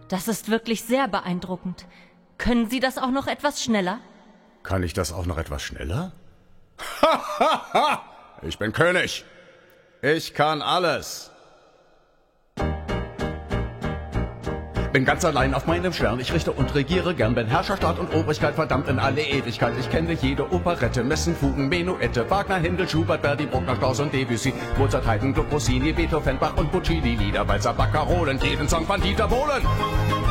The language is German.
Das ist wirklich sehr beeindruckend. Können Sie das auch noch etwas schneller? Kann ich das auch noch etwas schneller? Ich bin König. Ich kann alles. Bin ganz allein auf meinem Stern, ich richte und regiere gern, bin Herrscher, Staat und Obrigkeit, verdammt in alle Ewigkeit. Ich kenne jede Operette, Messen, Fugen, Menuette, Wagner, Händel, Schubert, Verdi, Bruckner, Strauss und Debussy, Mozart, Haydn, Gluck, Rossini, Beethoven, Bach und Puccini, Lieder, Walzer, Baccarolen, jeden Song von Dieter Bohlen.